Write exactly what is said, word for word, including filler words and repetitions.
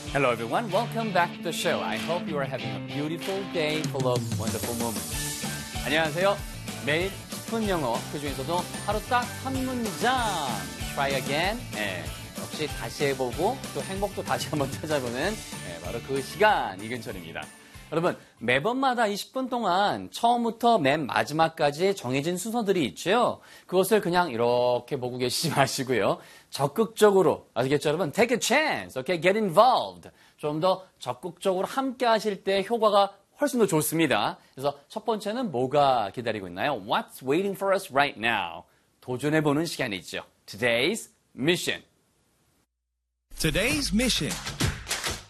Hello everyone, welcome back to the show. I hope you are having a beautiful day full of wonderful moments. 안녕하세요. 매일 십 분 영어, 그 중에서도 하루 딱 한 문장 try again. 네, 역시 다시 해보고 또 행복도 다시 한번 찾아보는 네, 바로 그 시간, 이근철입니다. 여러분, 매번마다 이 십 분 동안 처음부터 맨 마지막까지 정해진 순서들이 있죠. 그것을 그냥 이렇게 보고 계시지 마시고요. 적극적으로, 아시겠죠 여러분? Take a chance, okay? Get involved. 좀 더 적극적으로 함께 하실 때 효과가 훨씬 더 좋습니다. 그래서 첫 번째는 뭐가 기다리고 있나요? What's waiting for us right now? 도전해보는 시간이 있죠. Today's mission. Today's mission.